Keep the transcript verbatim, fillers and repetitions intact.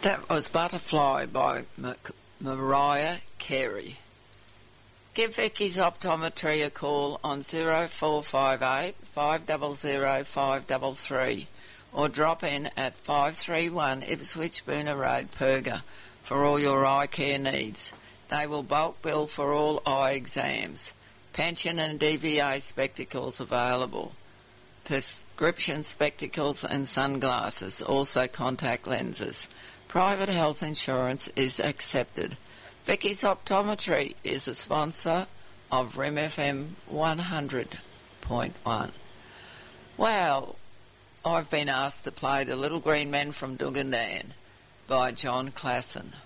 That was Butterfly by M- Mariah Carey. Give Vicky's Optometry a call on zero four five eight, five zero zero, five three three or drop in at five three one Ipswich Booner Road, Perga for all your eye care needs. They will bulk bill for all eye exams. Pension and D V A spectacles available. Prescription spectacles and sunglasses, also contact lenses. Private health insurance is accepted. Vicky's Optometry is a sponsor of R I M F M one hundred point one. Well, I've been asked to play The Little Green Men from Dugandan by John Klassen.